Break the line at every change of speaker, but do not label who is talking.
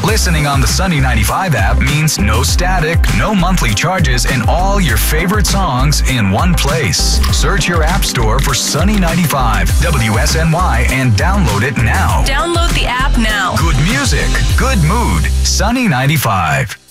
Listening on the Sunny 95 app means no static, no monthly charges, and all your favorite songs in one place. Search your app store for Sunny 95 WSNY and download it now.
Download the app now.
Good music, good mood. Sunny 95.